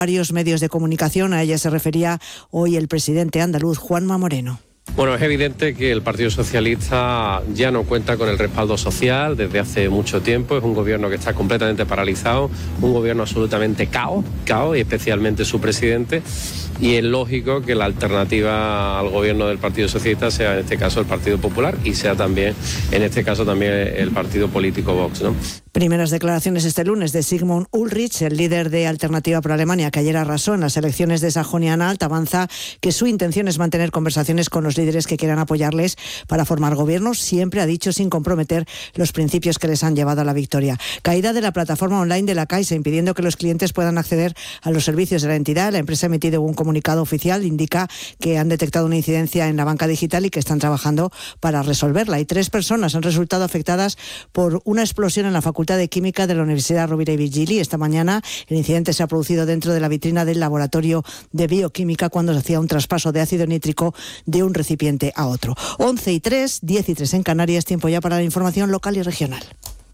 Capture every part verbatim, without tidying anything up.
varios medios de comunicación. A ella se refería hoy el presidente andaluz, Juanma Moreno. Bueno, es evidente que el Partido Socialista ya no cuenta con el respaldo social desde hace mucho tiempo. Es un gobierno que está completamente paralizado, un gobierno absolutamente caos, caos, y especialmente su presidente. Y es lógico que la alternativa al gobierno del Partido Socialista sea en este caso el Partido Popular y sea también, en este caso también el partido político Vox, ¿no? Primeras declaraciones este lunes de Sigmund Ulrich, el líder de Alternativa por Alemania, que ayer arrasó en las elecciones de Sajonia-Anhalt. Avanza que su intención es mantener conversaciones con los líderes que quieran apoyarles para formar gobiernos, siempre, ha dicho, sin comprometer los principios que les han llevado a la victoria. Caída de la plataforma online de la Caixa, impidiendo que los clientes puedan acceder a los servicios de la entidad. La empresa ha emitido un comunicado oficial, indica que han detectado una incidencia en la banca digital y que están trabajando para resolverla. Y tres personas han resultado afectadas por una explosión en la Facultad de Química de la Universidad Rovira i Virgili. Esta mañana el incidente se ha producido dentro de la vitrina del laboratorio de bioquímica cuando se hacía un traspaso de ácido nítrico de un recipiente a otro. once y tres, diez y tres en Canarias, tiempo ya para la información local y regional.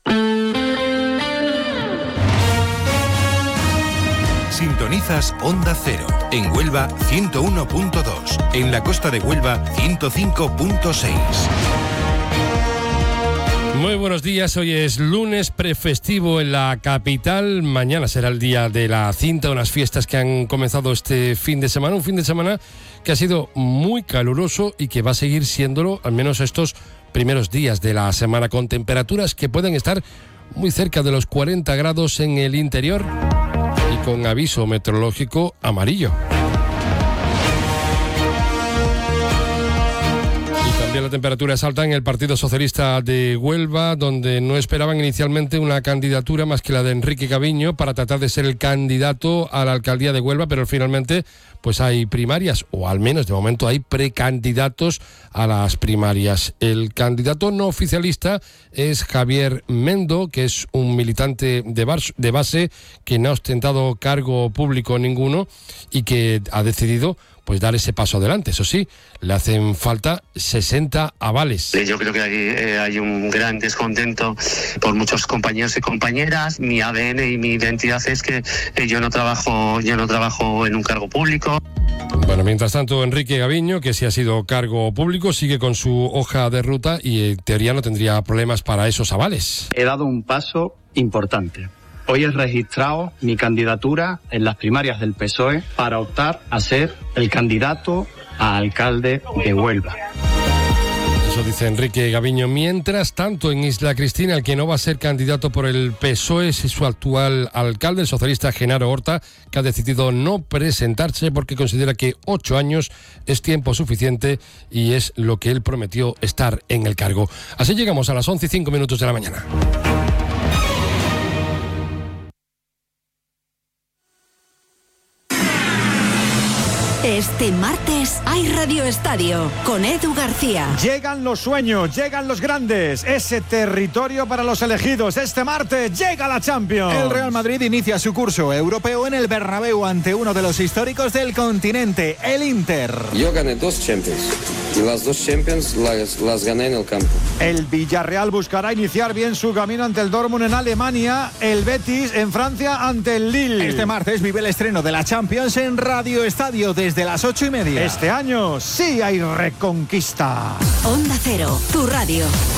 Sintonizas Onda Cero. En Huelva ciento uno punto dos. En la costa de Huelva ciento cinco punto seis. Muy buenos días, hoy es lunes prefestivo en la capital. Mañana será el día de la cinta, unas fiestas que han comenzado este fin de semana. Un fin de semana que ha sido muy caluroso y que va a seguir siéndolo, al menos estos primeros días de la semana, con temperaturas que pueden estar muy cerca de los cuarenta grados en el interior y con aviso meteorológico amarillo. La temperatura es alta en el Partido Socialista de Huelva, donde no esperaban inicialmente una candidatura más que la de Enrique Gaviño para tratar de ser el candidato a la alcaldía de Huelva, pero finalmente pues hay primarias, o al menos de momento hay precandidatos a las primarias. El candidato no oficialista es Javier Mendo, que es un militante de, bar- de base que no ha ostentado cargo público ninguno y que ha decidido pues dar ese paso adelante. Eso sí, le hacen falta sesenta avales. Yo creo que hay, eh, hay un gran descontento por muchos compañeros y compañeras. Mi A D N y mi identidad es que eh, yo no trabajo, yo no trabajo en un cargo público. Bueno, mientras tanto, Enrique Gaviño, que sí ha sido cargo público, sigue con su hoja de ruta y en teoría no tendría problemas para esos avales. He dado un paso importante. Hoy he registrado mi candidatura en las primarias del P S O E para optar a ser el candidato a alcalde de Huelva. Eso dice Enrique Gaviño. Mientras tanto, en Isla Cristina, el que no va a ser candidato por el P S O E es su actual alcalde, el socialista Genaro Horta, que ha decidido no presentarse porque considera que ocho años es tiempo suficiente y es lo que él prometió, estar en el cargo. Así llegamos a las once y cinco minutos de la mañana. Este martes hay Radio Estadio con Edu García. Llegan los sueños, llegan los grandes, ese territorio para los elegidos. Este martes llega la Champions. El Real Madrid inicia su curso europeo en el Bernabéu ante uno de los históricos del continente, el Inter. Yo gané dos Champions y las dos Champions las, las gané en el campo. El Villarreal buscará iniciar bien su camino ante el Dortmund en Alemania, el Betis en Francia ante el Lille. Este martes vive el estreno de la Champions en Radio Estadio desde las ocho y media. Este año sí hay reconquista. Onda Cero, tu radio.